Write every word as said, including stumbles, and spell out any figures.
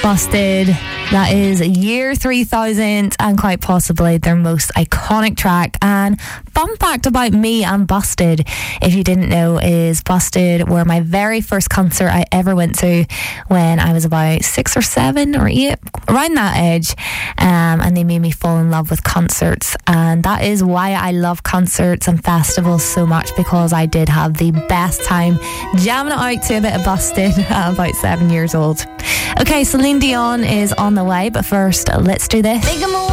Busted. That is Year three thousand and quite possibly their most iconic track. And fun fact about me and Busted, if you didn't know, is Busted were my very first concert I ever went to when I was about six or seven or eight, around that age. Um, and they made me fall in love with concerts. And that is why I love concerts and festivals so much, because I did have the best time jamming it out to a bit of Busted at about seven years old. Okay, Celine Dion is on the way, but first, let's do this.